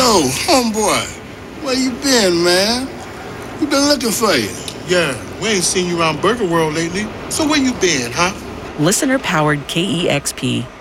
Yo, homeboy, where you been, man? We been looking for you. Yeah, we ain't seen you around Burger World lately. So where you been, huh? Listener-powered KEXP